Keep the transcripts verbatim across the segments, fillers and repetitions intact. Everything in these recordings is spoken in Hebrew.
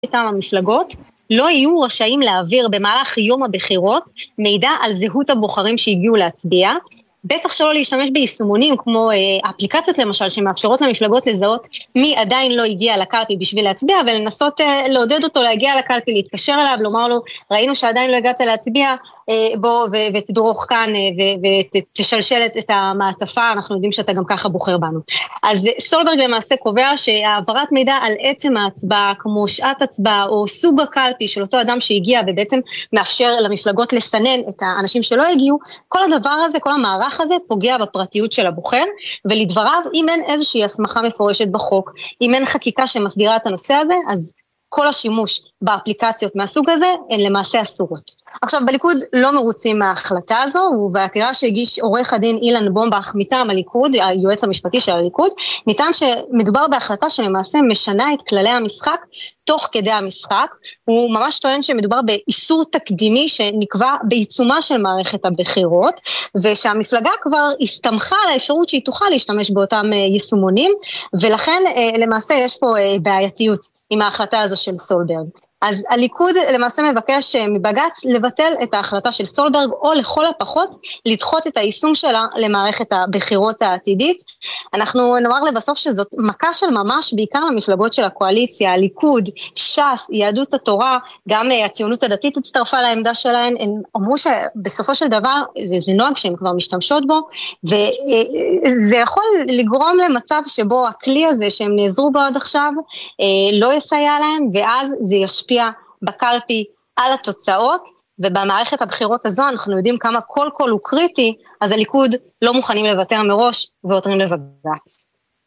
מטעם המפלגות לא יהיו רשאים להעביר במהלך יום הבחירות מידע על זהות הבוחרים שהגיעו להצביע, בטח שלא להשתמש ביישומונים כמו אה, אפליקציות למשל שמאפשרות למפלגות לזהות מי עדיין לא הגיע לקלפי בשביל להצביע, ולנסות אה, לעודד אותו להגיע לקלפי, להתקשר אליו, לומר לו ראינו שעדיין לא הגעת להצביע, אה, בוא ו- ותדרוך כאן אה, ותשלשל את המעטפה, אנחנו יודעים שאתה גם ככה בוחר בנו. אז סולברג למעשה קובע שהעברת מידע על עצם ההצבעה, כמו שעת הצבעה או סוג הקלפי של אותו אדם שהגיע ובעצם מאפשר למפלגות לסנן את האנשים שלא הגיעו, כל הדבר הזה, כל המערך הזה פוגע בפרטיות של הבוחר, ולדבריו, אם אין איזושהי הסמכה מפורשת בחוק, אם אין חקיקה שמסדירה את הנושא הזה, אז כל השימוש באפליקציות מהסוג הזה הן למעשה אסורות. עכשיו, בליכוד לא מרוצים מההחלטה הזו, ובעתירה שהגיש עורך הדין אילן בומבך מטעם הליכוד, היועץ המשפטי של הליכוד, ניתן שמדובר בהחלטה שלמעשה משנה את כללי המשחק תוך כדי המשחק. הוא ממש טוען שמדובר באיסור תקדימי שנקבע בעיצומה של מערכת הבחירות, ושהמפלגה כבר הסתמכה על האפשרות שהיא תוכל להשתמש באותם יישומונים, ולכן למעשה יש פה בעייתיות עם ההחלטה הזו של סולברג. אז הליכוד למעשה מבקש מבג"ץ לבטל את ההחלטה של סולברג, או לכל הפחות לדחות את היישום שלה למערכת הבחירות העתידית. אנחנו נאמר לבסוף שזאת מכה של ממש, בעיקר למפלגות של הקואליציה, הליכוד, ש"ס, יהדות התורה, גם הציונות הדתית הצטרפה לעמדה שלהן, הם אמרו שבסופו של דבר זה, זה נוהג שהן כבר משתמשות בו, וזה יכול לגרום למצב שבו הכלי הזה שהם נעזרו בו עד עכשיו לא יסייע להם, ואז זה ישפיע בקלפי על התוצאות, ובמערכת הבחירות הזו אנחנו יודעים כמה כל קול הוא קריטי, אז הליכוד לא מוכנים לוותר מראש ועותרים לבג"ץ.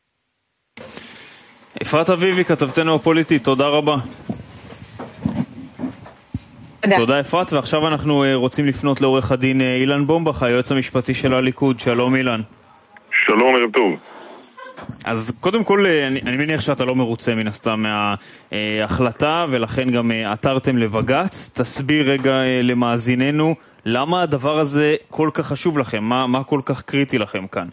אפרת אביבי, כתבתנו הפוליטית, תודה רבה. תודה. תודה אפרת, ועכשיו אנחנו רוצים לפנות לעורך הדין אילן בומבך, היועץ המשפטי של הליכוד. שלום אילן. שלום, ערב טוב. אז קודם כל, אני, אני מניח שאתה לא מרוצה מן הסתם מההחלטה, ולכן גם עתרתם לבג"ץ. תסביר רגע למאזיננו, למה הדבר הזה כל כך חשוב לכם? מה, מה כל כך קריטי לכם כאן?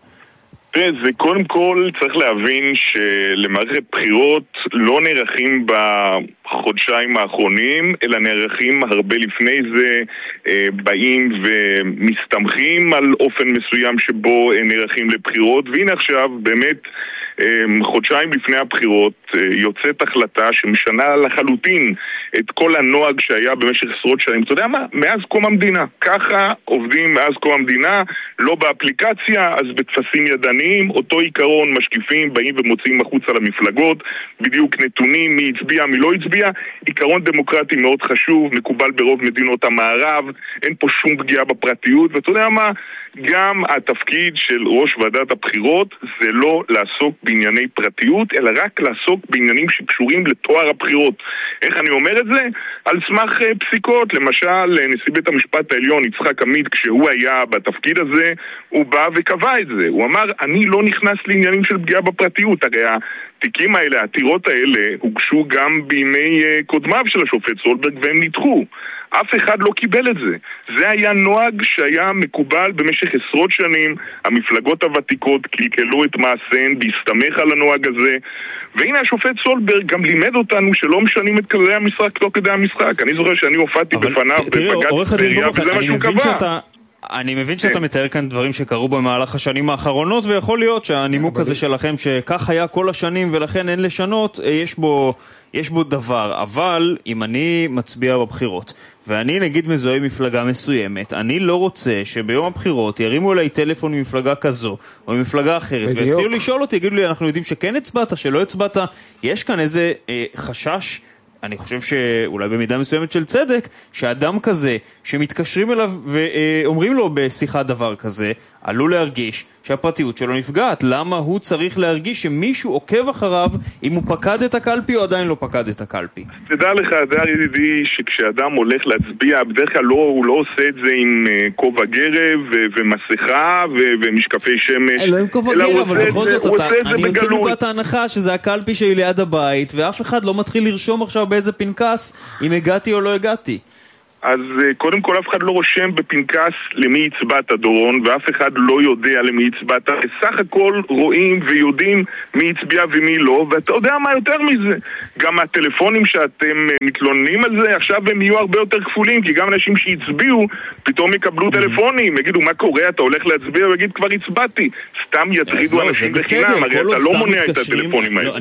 זה קודם כל צריך להבין שלמערכת בחירות לא נערכים בחודשיים האחרונים, אלא נערכים הרבה לפני זה, באים ומסתמכים על אופן מסוים שבו נערכים לבחירות, והנה עכשיו באמת חודשיים לפני הבחירות יוצאת החלטה שמשנה לחלוטין את כל הנוהג שהיה במשך עשרות שנים. אתה יודע מה? מאז קום המדינה. ככה עובדים מאז קום המדינה, לא באפליקציה, אז בתפסים ידניים, אותו עיקרון, משקיפים, באים ומוצאים מחוץ על המפלגות, בדיוק נתונים, מי הצביע, מי לא הצביע. עיקרון דמוקרטי מאוד חשוב, מקובל ברוב מדינות המערב, אין פה שום פגיעה בפרטיות, ואתה יודע מה? גם התפקיד של ראש ועדת הבחירות זה לא לעסוק בענייני פרטיות, אלא רק לעסוק בעניינים שקשורים לתואר הבחירות. איך אני אומר את זה? על סמך פסיקות. למשל, נשיא בית המשפט העליון יצחק עמית, כשהוא היה בתפקיד הזה, הוא בא וקבע את זה. הוא אמר, אני לא נכנס לעניינים של פגיעה בפרטיות. הרי התיקים האלה, העתירות האלה, הוגשו גם בימי קודמיו של השופט סולברג, והם נדחו. אף אחד לא קיבל את זה. זה היה נוהג שהיה מקובל במשך עשרות שנים. המפלגות הוותיקות קלקלו את מעשיהן בהסתמך על הנוהג הזה. והנה השופט סולברג גם לימד אותנו שלא משנים את כללי המשחק תוך כדי המשחק. אני זוכר שאני הופעתי בפניו בבג"ץ טבריה, וזה מה שהוא קבע. אני מבין שאתה מתאר כאן דברים שקרו במהלך השנים האחרונות, ויכול להיות שהנימוק הזה שלכם שכך היה כל השנים ולכן אין לשנות, יש בו, יש בו דבר. אבל אם אני מצביע בבחירות ואני נגיד מזוהה מפלגה מסוימת, אני לא רוצה שביום הבחירות ירימו אליי טלפון ממפלגה כזו או ממפלגה אחרת ויתחילו לשאול אותי, יגידו לי אנחנו יודעים שכן הצבעת, שלא הצבעת. יש כאן איזה אה, חשש, אני חושב שאולי במידה מסוימת של צדק, שאדם כזה שמתקשרים אליו ואומרים לו בשיחה דבר כזה, עלול להרגיש שהפרטיות שלו נפגעת. למה הוא צריך להרגיש שמישהו עוקב אחריו אם הוא פקד את הקלפי או עדיין לא פקד את הקלפי? תדע לך, דר ידידי, שכשאדם הולך להצביע, בדרך כלל לא, הוא לא עושה את זה עם כובע גרב ומסכה ומשקפי שמש. לא עם כובע גרב, אבל בכל זאת אתה, אני יוצא נקודת ההנחה שזה הקלפי שלי ליד הבית, ואף אחד לא מתחיל לרשום עכשיו באיזה פנקס אם הגעתי או לא הגעתי. אז קודם כל אף אחד לא רושם בפנקס למי הצבעת דורון, ואף אחד לא יודע למי הצבעת. בסך הכל רואים ויודעים מי הצביע ומי לא, ואתה יודע מה יותר מזה. גם הטלפונים שאתם מתלוננים על זה, עכשיו הם יהיו הרבה יותר כפולים, כי גם אנשים שהצביעו פתאום יקבלו טלפונים, יגידו מה קורה, אתה הולך להצביע ויגיד כבר הצבעתי. סתם יטרידו אנשים בחינם, הרי אתה לא מונע את הטלפונים האלה.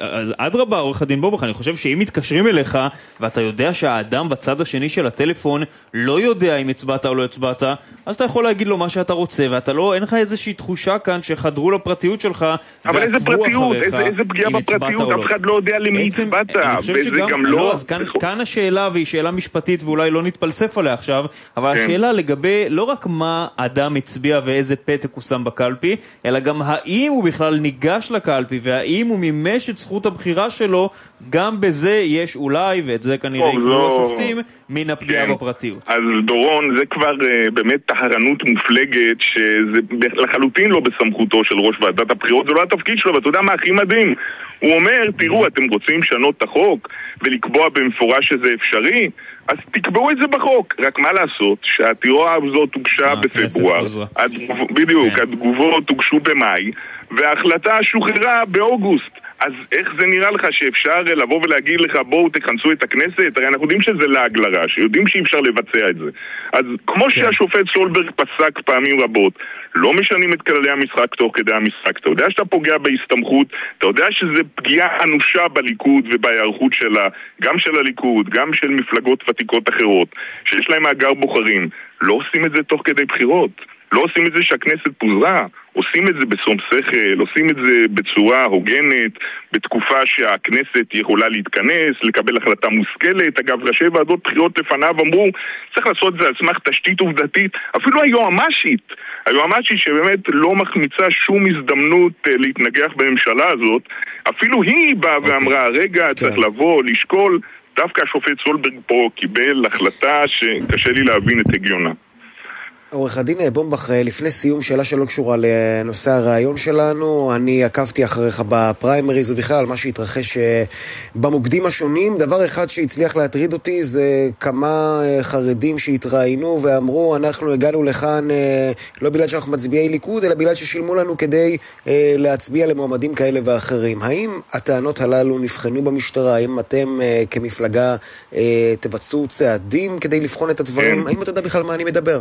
עד רבה, עורך הדין בובך, אני חושב שאם מתקשרים אליך ואתה יודע שהאדם בצד השני של הטלפון לא יודע אם הצבעת או לא הצבעת, אז אתה יכול להגיד לו מה שאתה רוצה, ואתה לא, אין לך איזושהי תחושה כאן שחדרו לפרטיות שלך אבל איזה פרטיות, איזה, איזה פגיעה בפרטיות, אף אחד לא יודע למי הצבעת, וזה גם, גם לא... אז כאן, כאן השאלה, והיא שאלה משפטית, ואולי לא נתפלסף עליה עכשיו, אבל כן. השאלה לגבי לא רק מה אדם הצביע ואיזה פתק הוא שם בקלפי, אלא גם האם הוא בכלל ניגש לקלפי, והאם הוא מימש את זכות הבחירה שלו, גם בזה יש אולי, ואת זה כנראה יקבלו השופטים, מן הפגיעה כן. בפרטיות. אז דורון, זה כבר uh, באמת טהרנות מופלגת, שזה לחלוטין לא בסמכותו של ראש ועדת הבחירות, זה לא התפקיד שלו, ואתה יודע מה הכי מדהים? הוא אומר, תראו, אתם רוצים לשנות את החוק ולקבוע במפורש שזה אפשרי? אז תקבעו את זה בחוק. רק מה לעשות? שהעתירה הזאת הוגשה בפברואר, בדיוק, התגובות הוגשו במאי, וההחלטה שוחררה באוגוסט. אז איך זה נראה לך שאפשר לבוא ולהגיד לך בואו תכנסו את הכנסת? הרי אנחנו יודעים שזה לעג לרש, יודעים שאי אפשר לבצע את זה. אז כמו שהשופט סולברג פסק פעמים רבות, לא משנים את כללי המשחק תוך כדי המשחק. אתה יודע שאתה פוגע בהסתמכות, אתה יודע שזה פגיעה אנושה בליכוד ובהיערכות שלה, גם של הליכוד, גם של מפלגות ותיקות אחרות, שיש להם מאגר בוחרים. לא עושים את זה תוך כדי בחירות. לא עושים את זה שהכנסת פוזרה, עושים את זה בשום שכל, עושים את זה בצורה הוגנת, בתקופה שהכנסת יכולה להתכנס, לקבל החלטה מושכלת. אגב, ראשי ועדות בחירות לפניו אמרו, צריך לעשות את זה על סמך תשתית עובדתית, אפילו היועמ"שית, היועמ"שית שבאמת לא מחמיצה שום הזדמנות להתנגח בממשלה הזאת, אפילו היא באה ואמרה, רגע, צריך לבוא, לשקול, דווקא השופט סולברג פה קיבל החלטה שקשה לי להבין את הגיונה. עורך הדין בומבך, לפני סיום, שאלה שלא קשורה לנושא הרעיון שלנו, אני עקבתי אחריך בפריימריז ובכלל על מה שהתרחש במוקדים השונים. דבר אחד שהצליח להטריד אותי זה כמה חרדים שהתראינו ואמרו, אנחנו הגענו לכאן לא בגלל שאנחנו מצביעי ליכוד, אלא בגלל ששילמו לנו כדי להצביע למועמדים כאלה ואחרים. האם הטענות הללו נבחנו במשטרה? האם אתם כמפלגה תבצעו צעדים כדי לבחון את הדברים? האם אתה יודע בכלל מה אני מדבר?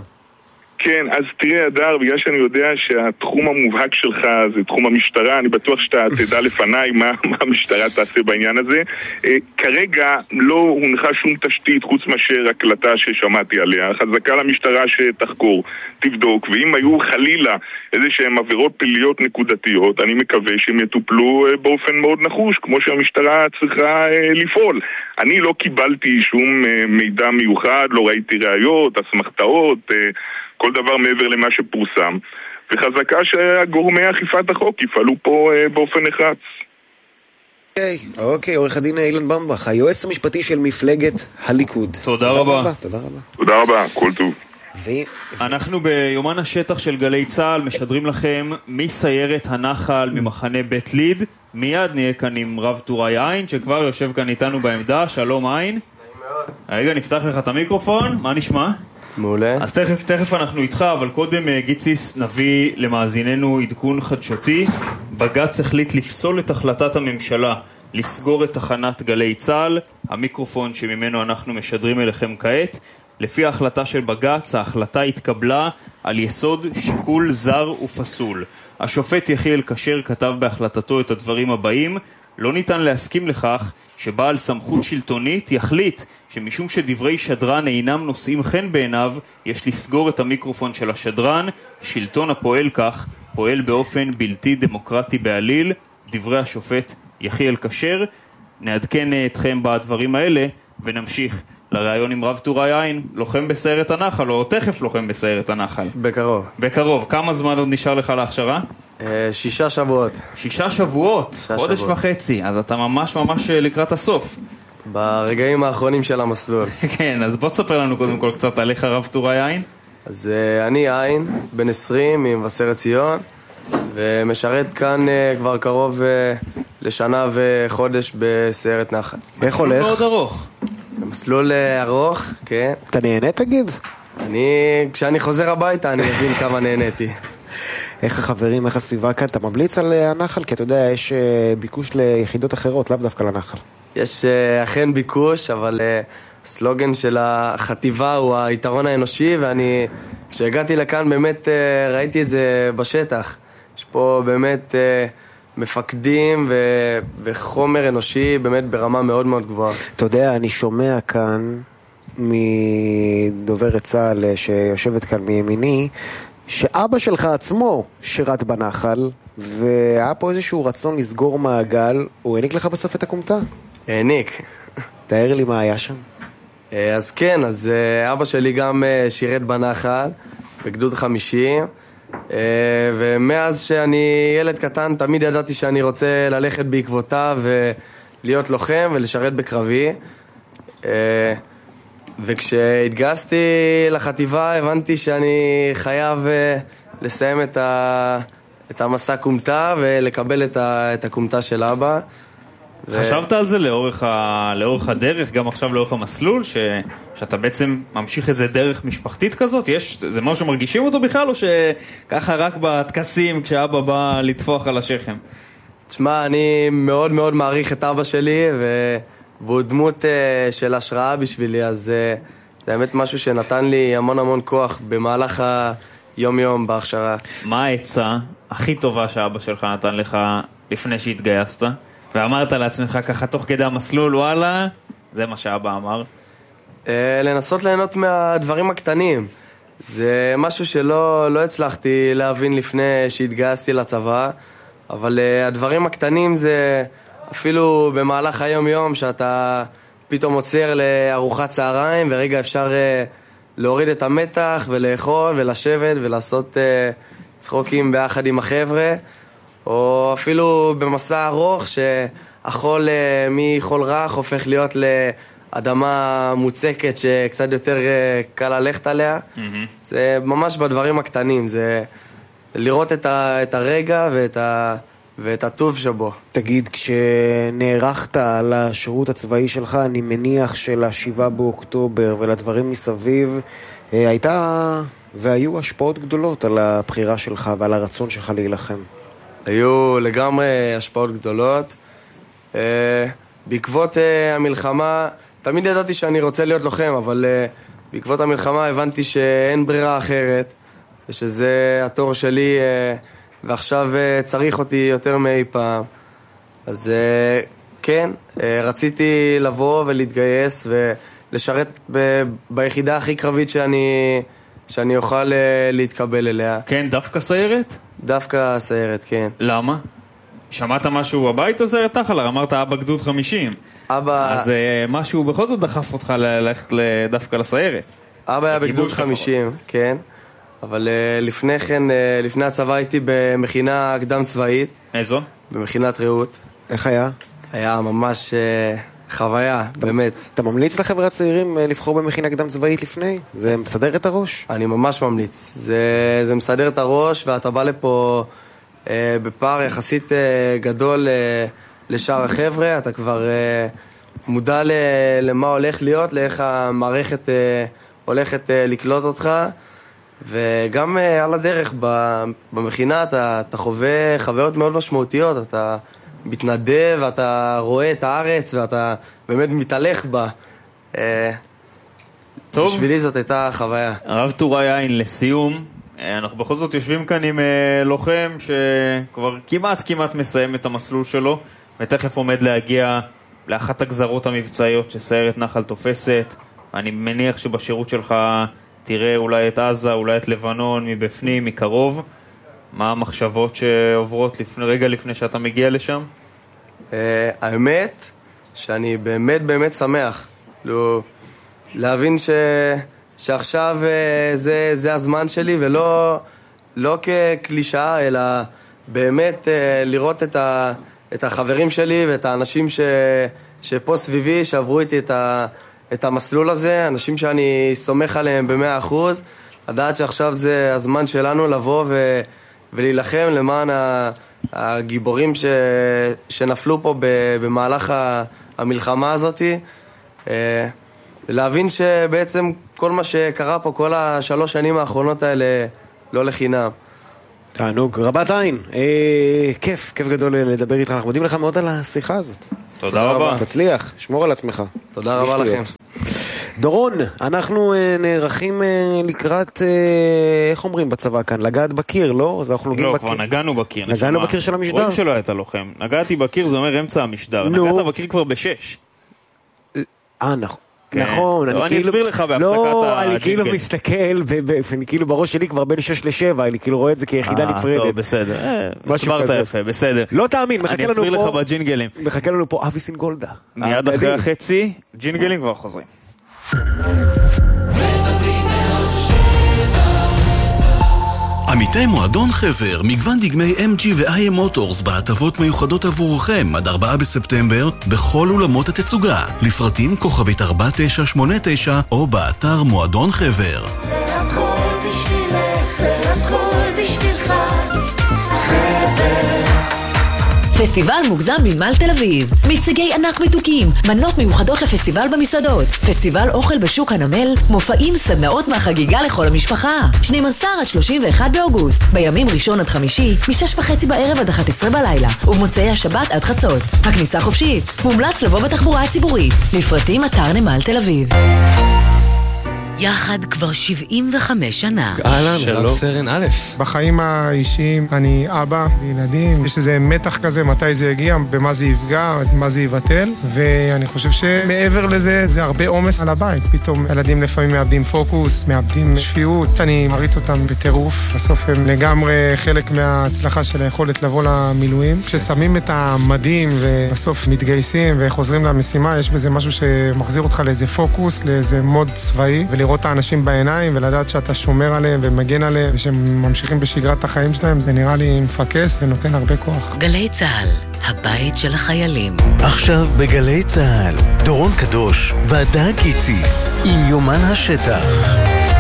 כן, אז תראה אדר, בגלל שאני יודע שהתחום המובהק שלך זה תחום המשטרה, אני בטוח שאתה תדע לפניי מה, מה המשטרה תעשה בעניין הזה. אה, כרגע לא הונחה שום תשתית חוץ מאשר הקלטה ששמעתי עליה. חזקה למשטרה שתחקור, תבדוק, ואם היו חלילה איזה שהן עבירות פליליות נקודתיות, אני מקווה שהם יטופלו אה, באופן מאוד נחוש, כמו שהמשטרה צריכה אה, לפעול. אני לא קיבלתי שום אה, מידע מיוחד, לא ראיתי ראיות, אסמכתאות, אה, כל דבר מעבר למה שפורסם, וחזקה שהגורמי אכיפת החוק יפעלו פה אה, באופן נחרץ. אוקיי, אוקיי, עורך הדין אילן במבך, היועץ המשפטי של מפלגת הליכוד. תודה רבה. תודה רבה. תודה רבה, כל טוב. אנחנו ביומן השטח של גלי צהל משדרים לכם מסיירת הנחל ממחנה בית ליד. מיד נהיה כאן עם רב טוראי עין שכבר יושב כאן איתנו בעמדה. שלום עין. רגע, נפתח לך את המיקרופון, מה נשמע? מעולה. אז תכף, תכף אנחנו איתך, אבל קודם גיציס נביא למאזיננו עדכון חדשותי. בג"ץ החליט לפסול את החלטת הממשלה לסגור את תחנת גלי צהל, המיקרופון שממנו אנחנו משדרים אליכם כעת. לפי ההחלטה של בג"ץ, ההחלטה התקבלה על יסוד שיקול זר ופסול. השופט יחיאל כשר כתב בהחלטתו את הדברים הבאים: לא ניתן להסכים לכך שבעל סמכות שלטונית יחליט שמשום שדברי שדרן אינם נושאים חן בעיניו, יש לסגור את המיקרופון של השדרן. שלטון הפועל כך פועל באופן בלתי דמוקרטי בעליל. דברי השופט יחיאל כשר. נעדכן אתכם בדברים האלה ונמשיך לראיון עם רב טוראי עין, לוחם בסיירת הנחל, או תכף לוחם בסיירת הנחל. בקרוב. בקרוב. כמה זמן עוד נשאר לך להכשרה? שישה שבועות. שישה שבועות? חודש וחצי. אז אתה ממש ממש לקראת הסוף. ברגעים האחרונים של המסלול. כן, אז בוא תספר לנו קודם כל קצת עליך רב טוראי עין. אז אני עין, בן עשרים, ממבשרת ציון, ומשרת כאן כבר קרוב לשנה וחודש בסיירת נחל. איך הולך? מאוד ארוך. מסלול ארוך, כן. אתה נהנה תגיד? אני, כשאני חוזר הביתה אני מבין כמה נהניתי. איך החברים, איך הסביבה כאן? אתה ממליץ על הנחל? כי אתה יודע, יש ביקוש ליחידות אחרות, לאו דווקא לנחל. יש אכן ביקוש, אבל הסלוגן של החטיבה הוא היתרון האנושי, ואני, כשהגעתי לכאן באמת ראיתי את זה בשטח. יש פה באמת מפקדים ו... וחומר אנושי באמת ברמה מאוד מאוד גבוהה. אתה יודע, אני שומע כאן מדוברת צה"ל שיושבת כאן מימיני, שאבא שלך עצמו שירת בנחל, והיה פה איזשהו רצון לסגור מעגל. הוא העניק לך בסוף את הקומתה? העניק. תאר לי מה היה שם. אז כן, אז אבא שלי גם שירת בנחל, בגדוד חמישים, ומאז שאני ילד קטן תמיד ידעתי שאני רוצה ללכת בעקבותיו ולהיות לוחם ולשרת בקרבי. וכשהתגייסתי לחטיבה הבנתי שאני חייב לסיים את, ה... את המסע קומתה ולקבל את, ה... את הקומתה של אבא. חשבת על זה לאורך, ה... לאורך הדרך, גם עכשיו לאורך המסלול, ש... שאתה בעצם ממשיך איזה דרך משפחתית כזאת? יש, זה משהו שמרגישים אותו בכלל, או שככה רק בטקסים כשאבא בא לטפוח על השכם? תשמע, אני מאוד מאוד מעריך את אבא שלי, ו... והוא דמות uh, של השראה בשבילי, אז uh, זה באמת משהו שנתן לי המון המון כוח במהלך היום-יום בהכשרה. מה העצה הכי טובה שאבא שלך נתן לך לפני שהתגייסת? ואמרת לעצמך ככה תוך כדי המסלול, וואלה, זה מה שאבא אמר. Uh, לנסות ליהנות מהדברים הקטנים. זה משהו שלא לא הצלחתי להבין לפני שהתגייסתי לצבא, אבל uh, הדברים הקטנים זה... אפילו במהלך היום-יום שאתה פתאום עוצר לארוחת צהריים ורגע אפשר uh, להוריד את המתח ולאכול ולשבת ולעשות uh, צחוקים ביחד עם החבר'ה, או אפילו במסע ארוך שהחול uh, מחול רך הופך להיות לאדמה מוצקת שקצת יותר uh, קל ללכת עליה. Mm-hmm. זה ממש בדברים הקטנים, זה לראות את, ה, את הרגע ואת ה... ואת הטוב שבו. תגיד, כשנערכת לשירות הצבאי שלך, אני מניח שלשבעה באוקטובר ולדברים מסביב, הייתה והיו השפעות גדולות על הבחירה שלך ועל הרצון שלך להילחם. היו לגמרי השפעות גדולות. בעקבות המלחמה, תמיד ידעתי שאני רוצה להיות לוחם, אבל בעקבות המלחמה הבנתי שאין ברירה אחרת, ושזה התור שלי... ועכשיו צריך אותי יותר מאי פעם. אז כן, רציתי לבוא ולהתגייס ולשרת ב- ביחידה הכי קרבית שאני, שאני אוכל להתקבל אליה. כן, דווקא סיירת? דווקא סיירת, כן. למה? שמעת משהו בבית הזה תחל? אמרת אבא גדוד חמישים. אבא... אז משהו בכל זאת דחף אותך ללכת דווקא לסיירת. אבא היה בגדוד חמישים, כן. אבל uh, לפני כן, uh, לפני הצבא הייתי במכינה קדם צבאית. איזו? במכינת רעות. איך היה? היה ממש uh, חוויה, אתה, באמת. אתה ממליץ לחברי הצעירים uh, לבחור במכינה קדם צבאית לפני? זה מסדר את הראש? אני ממש ממליץ. זה, זה מסדר את הראש, ואתה בא לפה uh, בפער יחסית uh, גדול uh, לשאר החבר'ה. אתה כבר uh, מודע ל, למה הולך להיות, לאיך המערכת uh, הולכת uh, לקלוט אותך. וגם uh, על הדרך במכינה אתה, אתה חווה חוויות מאוד משמעותיות, אתה מתנדב ואתה רואה את הארץ ואתה באמת מתהלך בה. Uh, טוב. בשבילי זאת הייתה חוויה. הרב טוראי יין, לסיום, אנחנו בכל זאת יושבים כאן עם uh, לוחם שכבר כמעט כמעט מסיים את המסלול שלו, ותכף עומד להגיע לאחת הגזרות המבצעיות שסיירת נחל תופסת. אני מניח שבשירות שלך תראה אולי את עזה, אולי את לבנון מבפנים, מקרוב. מה המחשבות שעוברות לפני, רגע לפני שאתה מגיע לשם? Uh, האמת שאני באמת באמת שמח לא, להבין ש, שעכשיו uh, זה, זה הזמן שלי, ולא לא כקלישאה, אלא באמת uh, לראות את, ה, את החברים שלי ואת האנשים ש, שפה סביבי, שעברו איתי את ה... את המסלול הזה, אנשים שאני סומך עליהם במאה אחוז, לדעת שעכשיו זה הזמן שלנו לבוא ו, ולהילחם למען הגיבורים ש, שנפלו פה במהלך המלחמה הזאת. ולהבין שבעצם כל מה שקרה פה, כל השלוש שנים האחרונות האלה, לא לחינם. תענוג, רבת עין. אה, כיף, כיף גדול לדבר איתך. אנחנו מודים לך מאוד על השיחה הזאת. תודה רבה. תצליח, שמור על עצמך. תודה רבה לכם. דורון, אנחנו אה, נערכים אה, לקראת, אה, איך אומרים בצבא כאן? לגעת בקיר, לא? אז אנחנו לא, בקיר. כבר נגענו בקיר. נגענו בקיר של המשדר. רואים שלא היית לוחם. נגעתי בקיר, זה אומר אמצע המשדר. נו. נגעת בקיר כבר בשש. אה, נכון. כן. נכון, לא, אני אני אסביר לך בהפסקת לא, הג'ינגל. אני כאילו מסתכל, ואני כאילו בראש שלי כבר בין שש לשבע, אני כאילו רואה את זה כיחידה נפרדת. אה, טוב, בסדר. הסברת יפה, בסדר. לא תאמין, מחכה אני לנו אסביר לך פה, בג'ינגלים. מחכה לנו פה אבי סינגולדה. מיד אחרי החצי, ג'ינגלים כבר חוזרים. עמיתי מועדון חבר, מגוון דגמי אם ג'י ו-איי אם Motors בהטבות מיוחדות עבורכם עד ארבעה בספטמבר בכל אולמות התצוגה. לפרטים כוכבית ארבע תשע שמונה תשע או באתר מועדון חבר. זה הכל בשבילך, זה הכל בשבילך, חבר. פסטיבל מוגזם בנמל תל אביב. מיצגי ענק מתוקים, מנות מיוחדות לפסטיבל במסעדות, פסטיבל אוכל בשוק הנמל, מופעים, סדנאות מהחגיגה לכל המשפחה. שנים עשר עד שלושים ואחד באוגוסט, בימים ראשון עד חמישי, משש וחצי בערב עד אחת עשרה בלילה, ובמוצאי השבת עד חצות. הכניסה חופשית. מומלץ לבוא בתחבורה הציבורית. לפרטים אתר נמל תל אביב. יחד כבר שבעים וחמש שנה. אהלן, רב סרן א'. בחיים האישיים אני אבא לילדים, יש איזה מתח כזה, מתי זה יגיע, במה זה יפגע, מה זה יבטל, ואני חושב שמעבר לזה, זה הרבה עומס על הבית. פתאום ילדים לפעמים מאבדים פוקוס, מאבדים שפיות, אני מריץ אותם בטירוף, בסוף הם לגמרי חלק מההצלחה של היכולת לבוא למילואים. כששמים את המדים ובסוף מתגייסים וחוזרים למשימה, יש בזה משהו שמחזיר אותך לאיזה פוקוס, לאיזה מוד צבאי, ולראות את האנשים בעיניים ולדעת שאתה שומר עליהם ומגן עליהם ושהם ממשיכים בשגרת החיים שלהם, זה נראה לי מפקס ונותן הרבה כוח. גלי צהל, הבית של החיילים. עכשיו בגלי צהל, דורון קדוש והדר קיציס עם יומן השטח.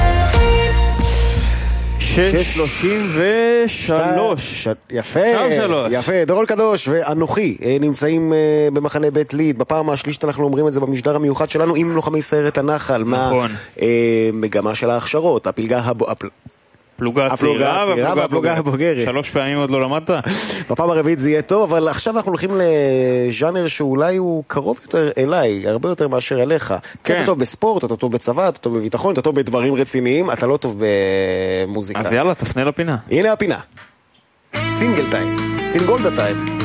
שש שלושים ושלוש. יפה, שלוש. יפה. דורון קדוש ואנוכי נמצאים במחנה בית ליד. בפעם השלישית אנחנו אומרים את זה במשדר המיוחד שלנו עם לוחמי סיירת הנחל. נכון. מגמה של ההכשרות, הפלגה הפלוגה הצעירה והפלוגה הבוגרת. שלוש פעמים עוד לא למדת? בפעם הרביעית זה יהיה טוב, אבל עכשיו אנחנו הולכים לז'אנר שאולי הוא קרוב יותר אליי, הרבה יותר מאשר אליך. כן. אתה טוב בספורט, אתה טוב בצבא, אתה טוב בביטחון, אתה טוב בדברים רציניים, אתה לא טוב במוזיקה. אז יאללה, תפנה לפינה. הנה הפינה. סינגל טיים. סינגולדה טיים.